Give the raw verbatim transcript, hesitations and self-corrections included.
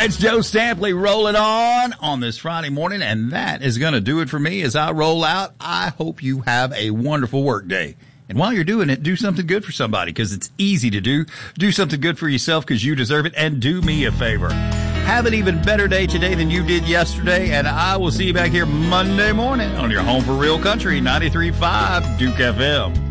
It's Joe Stampley rolling on on this Friday morning, and that is going to do it for me as I roll out. I hope you have a wonderful work day. And while you're doing it, do something good for somebody, because it's easy to do. Do something good for yourself because you deserve it, and do me a favor. Have an even better day today than you did yesterday, and I will see you back here Monday morning on your home for real country, ninety-three point five Duke F M.